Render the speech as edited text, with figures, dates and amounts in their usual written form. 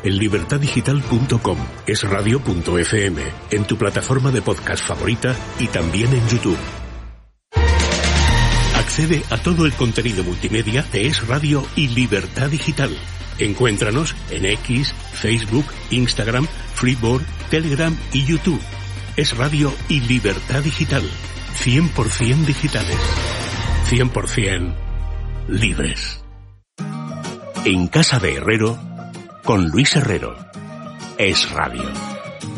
en libertadigital.com, esradio.fm, en tu plataforma de podcast favorita y también en YouTube. Accede a todo el contenido multimedia de Es Radio y Libertad Digital. Encuéntranos en X, Facebook, Instagram, Freeboard, Telegram y YouTube. Es Radio y Libertad Digital. 100% digitales. 100% libres. En casa de Herrero, con Luis Herrero. Es Radio.